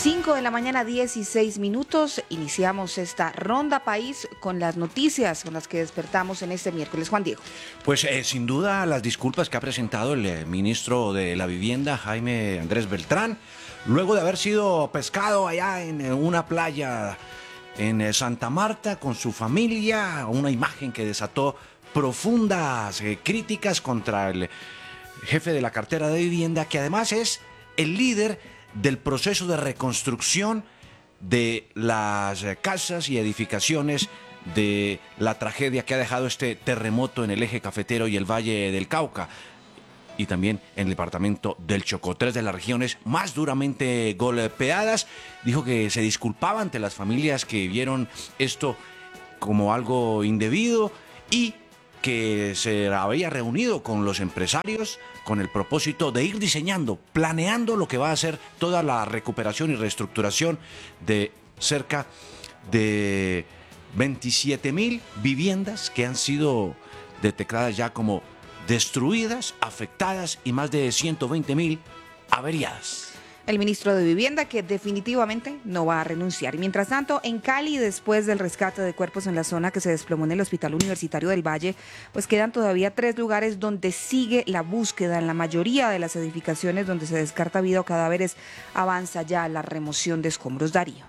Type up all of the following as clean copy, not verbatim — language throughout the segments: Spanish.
5 de la mañana, 16 minutos. Iniciamos esta ronda país con las noticias con las que despertamos en este miércoles. Juan Diego. Pues sin duda las disculpas que ha presentado el ministro de la Vivienda, Jaime Andrés Beltrán, luego de haber sido pescado allá en una playa en Santa Marta con su familia, una imagen que desató profundas críticas contra el jefe de la cartera de vivienda, que además es el líder del proceso de reconstrucción de las casas y edificaciones de la tragedia que ha dejado este terremoto en el eje cafetero y el Valle del Cauca, y también en el departamento del Chocó, 3 de las regiones más duramente golpeadas. Dijo que se disculpaba ante las familias que vieron esto como algo indebido y que se había reunido con los empresarios con el propósito de ir diseñando, planeando lo que va a ser toda la recuperación y reestructuración de cerca de 27,000 viviendas que han sido detectadas ya como destruidas, afectadas y más de 120,000 averiadas. El ministro de Vivienda que definitivamente no va a renunciar. Y mientras tanto, en Cali, después del rescate de cuerpos en la zona que se desplomó en el Hospital Universitario del Valle, pues quedan todavía 3 lugares donde sigue la búsqueda. En la mayoría de las edificaciones donde se descarta vida o cadáveres avanza ya la remoción de escombros. Darío.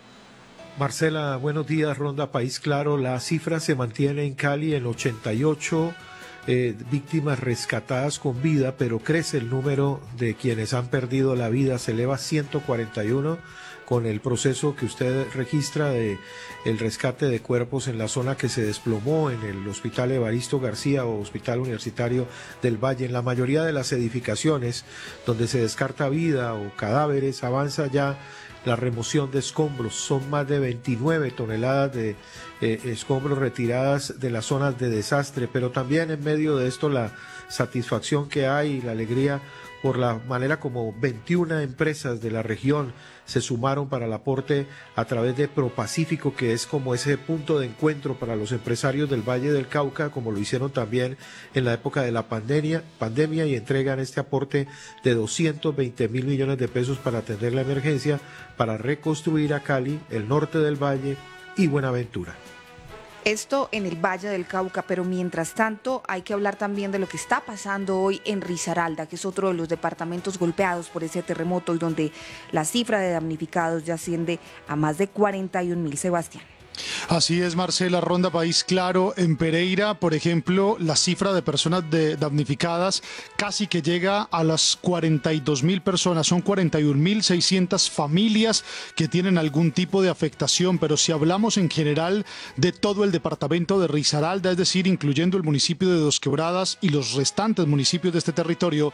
Marcela, buenos días. Ronda País Claro. La cifra se mantiene en Cali en 88 víctimas rescatadas con vida, pero crece el número de quienes han perdido la vida, se eleva a 141 con el proceso que usted registra de el rescate de cuerpos en la zona que se desplomó en el Hospital Evaristo García o Hospital Universitario del Valle. En la mayoría de las edificaciones donde se descarta vida o cadáveres avanza ya la remoción de escombros. Son más de 29 toneladas de escombros retiradas de las zonas de desastre, pero también en medio de esto la satisfacción que hay y la alegría por la manera como 21 empresas de la región se sumaron para el aporte a través de ProPacífico, que es como ese punto de encuentro para los empresarios del Valle del Cauca, como lo hicieron también en la época de la pandemia, y entregan este aporte de 220,000 millones de pesos para atender la emergencia, para reconstruir a Cali, el norte del Valle y Buenaventura. Esto en el Valle del Cauca, pero mientras tanto hay que hablar también de lo que está pasando hoy en Risaralda, que es otro de los departamentos golpeados por ese terremoto y donde la cifra de damnificados ya asciende a más de 41,000. Sebastián. Así es, Marcela. Ronda País Claro. En Pereira, por ejemplo, la cifra de personas damnificadas casi que llega a las 42,000 personas. Son 41,600 familias que tienen algún tipo de afectación, pero si hablamos en general de todo el departamento de Risaralda, es decir, incluyendo el municipio de Dos Quebradas y los restantes municipios de este territorio,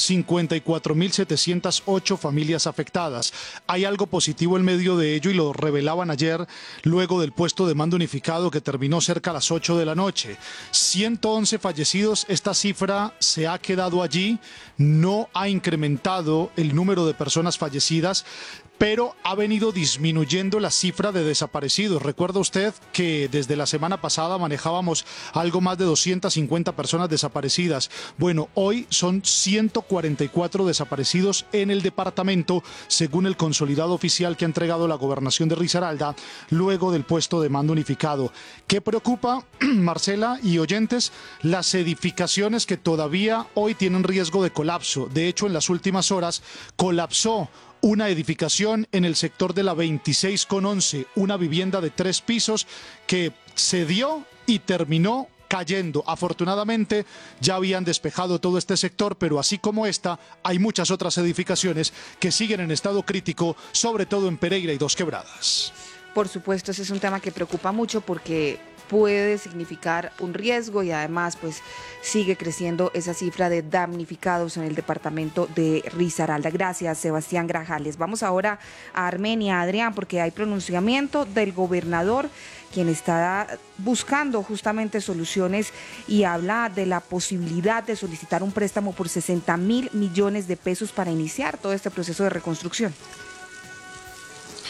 54,708 familias afectadas. Hay algo positivo en medio de ello y lo revelaban ayer luego del puesto de mando unificado que terminó cerca a las 8 de la noche. 111 fallecidos, esta cifra se ha quedado allí, no ha incrementado el número de personas fallecidas, pero ha venido disminuyendo la cifra de desaparecidos. Recuerda usted que desde la semana pasada manejábamos algo más de 250 personas desaparecidas. Bueno, hoy son 144 desaparecidos en el departamento, según el consolidado oficial que ha entregado la gobernación de Risaralda, luego del puesto de mando unificado. ¿Qué preocupa, Marcela y oyentes? Las edificaciones que todavía hoy tienen riesgo de colapso. De hecho, en las últimas horas colapsó una edificación en el sector de la 26 con 11, una vivienda de 3 pisos que se dio y terminó cayendo. Afortunadamente ya habían despejado todo este sector, pero así como esta, hay muchas otras edificaciones que siguen en estado crítico, sobre todo en Pereira y Dos Quebradas. Por supuesto, ese es un tema que preocupa mucho porque puede significar un riesgo y además pues sigue creciendo esa cifra de damnificados en el departamento de Risaralda. Gracias, Sebastián Grajales. Vamos ahora a Armenia, Adrián, porque hay pronunciamiento del gobernador, quien está buscando justamente soluciones y habla de la posibilidad de solicitar un préstamo por 60,000 millones de pesos para iniciar todo este proceso de reconstrucción.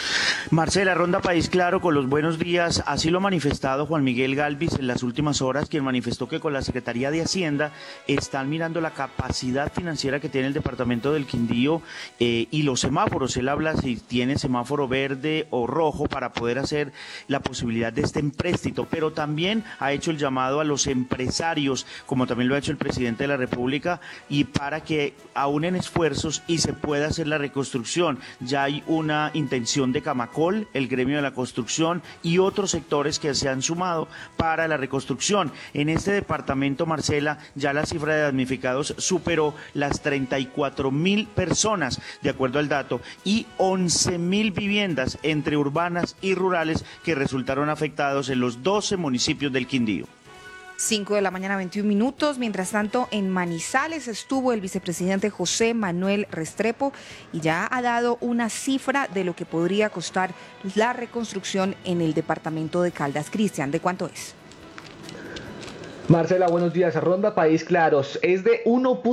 Marcela, Ronda País Claro, con los buenos días. Así lo ha manifestado Juan Miguel Galvis en las últimas horas, quien manifestó que con la Secretaría de Hacienda están mirando la capacidad financiera que tiene el departamento del Quindío y los semáforos. Él habla si tiene semáforo verde o rojo para poder hacer la posibilidad de este empréstito, pero también ha hecho el llamado a los empresarios, como también lo ha hecho el presidente de la República, y para que aúnen esfuerzos y se pueda hacer la reconstrucción. Ya hay una intención de Camacol, el gremio de la construcción y otros sectores que se han sumado para la reconstrucción. En este departamento, Marcela, ya la cifra de damnificados superó las 34.000 personas, de acuerdo al dato, y 11.000 viviendas entre urbanas y rurales que resultaron afectados en los 12 municipios del Quindío. 5 de la mañana, 21 minutos. Mientras tanto, en Manizales estuvo el vicepresidente José Manuel Restrepo y ya ha dado una cifra de lo que podría costar la reconstrucción en el departamento de Caldas. Cristian, ¿de cuánto es? Marcela, buenos días. Ronda País Claros es de 1.